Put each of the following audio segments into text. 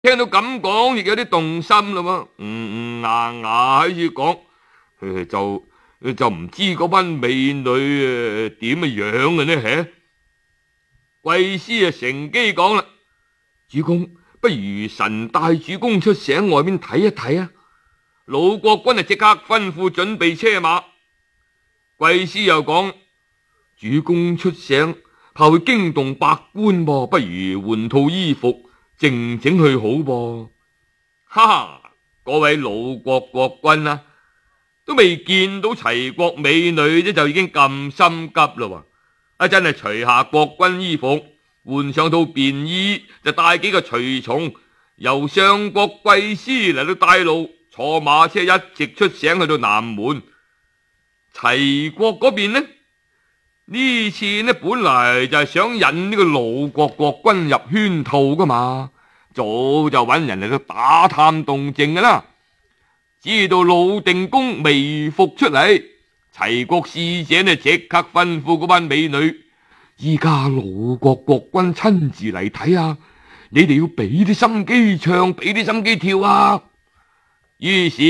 聽到咁講，亦有啲動心啦。牙牙喺住講，就唔知嗰班美女點嘅樣嘅呢？貴師乘機講啦，主公，不如臣帶主公出省外面睇一睇啊！魯國君即刻吩咐準備車馬。貴師又講，主公出省怕會驚動百官噃，不如換套衣服靜靜去好噃。哈哈，各位魯國國君啊，都未見到齊國美女啫，就已經咁心急啦。真係除下國君衣服，換上套便衣，就帶幾個隨從，由相國貴師嚟到帶路，坐馬車一直出省去到南門。齊國嗰邊呢次呢本嚟就係想引呢個魯國國君入圈套噶嘛，早就揾人嚟到打探動靜噶啦。知道魯定公微服出嚟，齊國使者呢即刻吩咐嗰班美女，依家魯國國君親自嚟睇啊，你哋要俾啲心機唱，俾啲心機跳啊。於是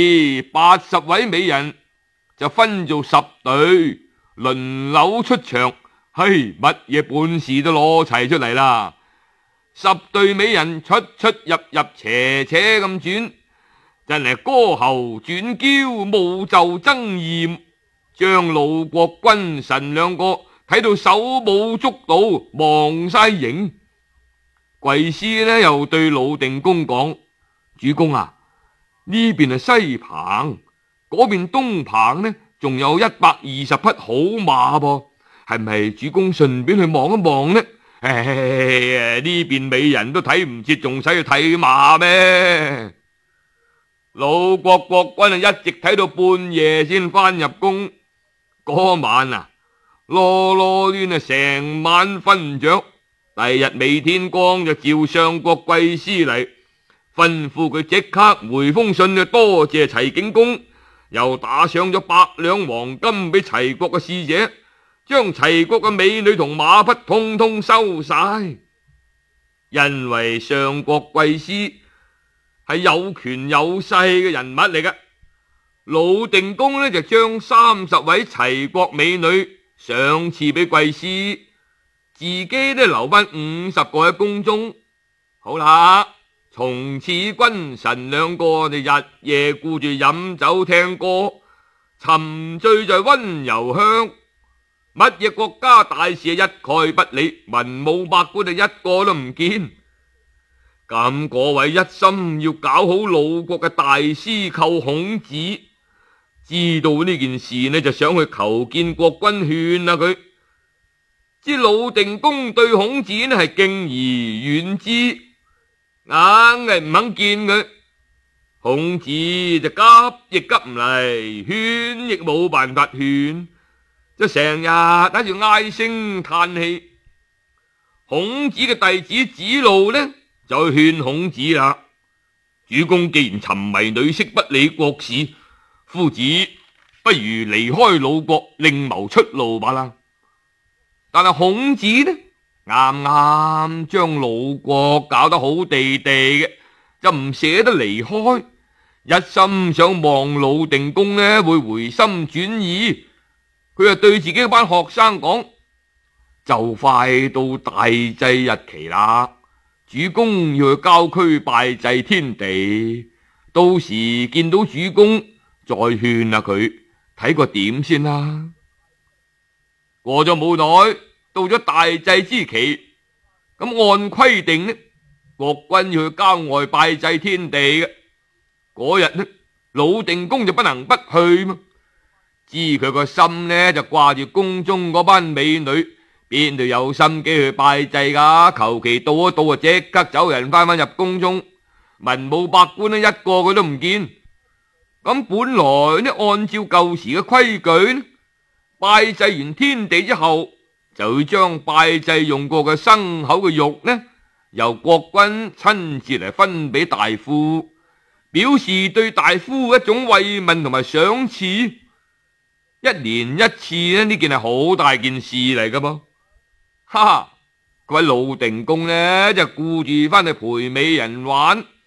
80位美人就分做10隊，輪流出場，乜嘢本事都攞齊出嚟啦。10隊美人出出入入，斜斜咁轉，真係歌喉轉嬌，舞袖爭艷，將魯國君臣兩個睇到手舞足蹈，忘晒形。貴師呢又對魯定公講，主公啊，呢邊係西彭，嗰邊東彭呢仲有120匹好馬噃，係咪主公順便去望一望呢？呢邊美人都睇唔切，仲使去睇馬咩？魯國國君一直睇到半夜先翻入宮。嗰晚啊，囉囉攣成晚瞓唔着。第二日未天光就召相國貴師嚟，吩咐佢即刻回封信，就多謝齊景公，又打賞咗100兩黃金俾齊國嘅使者，將齊國嘅美女同馬匹通通收晒。因為相國貴師係有權有勢嘅人物嚟嘅，魯定公呢就將30位齊國美女賞賜俾貴師，自己呢留翻50個喺宮中。好啦，從此君臣兩個就日夜顧住飲酒聽歌，沉醉在溫柔鄉，乜嘢國家大事一概不理，文武百官就一個都唔見。咁嗰位一心要搞好魯國嘅大司寇孔子，知道呢件事呢，就想去求見國君勸下佢。知魯定公對孔子呢係敬而遠之，硬係唔肯見佢。孔子就急亦急唔嚟，勸亦冇辦法勸，就成日喺度唉聲嘆氣。孔子嘅弟子子路呢就去勸孔子啦，主公既然沉迷女色，不理國事，夫子不如離開魯國，另謀出路吧啦。但係孔子呢，啱啱將魯國搞得好地地嘅，就唔捨得離開，一心想望魯定公呢會回心轉意。佢就對自己班學生講，就快到大祭日期啦，主公要去郊區拜祭天地，到時見到主公再勸下佢，睇個點先啦。過咗冇耐，到咗大祭之期，咁按規定呢，國君要去郊外拜祭天地嘅。嗰日呢，魯定公就不能不去嘛。知佢個心呢就掛住宮中嗰班美女，邊度有心機去拜祭噶？求其到一到啊，即刻走人翻入宮中，文武百官呢一個佢都唔見。咁本來呢，按照舊時嘅規矩呢，拜祭完天地之後，就會將拜祭用過嘅牲口嘅肉呢，由國君親自嚟分俾大夫，表示對大夫一種慰問同埋賞賜。一年一次呢件係好大件事嚟噶噃。哈哈，嗰位魯定公呢就顧住翻去陪美人玩，